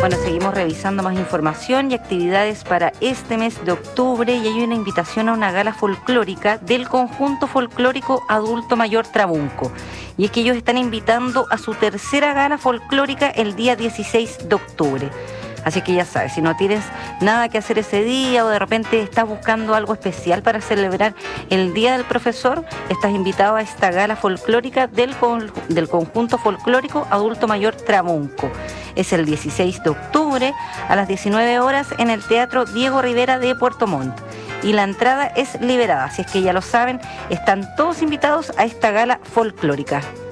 Bueno, seguimos revisando más información y actividades para este mes de octubre y hay una invitación a una gala folclórica del conjunto folclórico Adulto Mayor Trabunco. Y es que ellos están invitando a su tercera gala folclórica el día 16 de octubre. Así que ya sabes, si no tienes nada que hacer ese día o de repente estás buscando algo especial para celebrar el Día del Profesor, estás invitado a esta gala folclórica del conjunto folclórico Adulto Mayor Trabunco. Es el 16 de octubre a las 19 horas en el Teatro Diego Rivera de Puerto Montt. Y la entrada es liberada, así es que ya lo saben, están todos invitados a esta gala folclórica.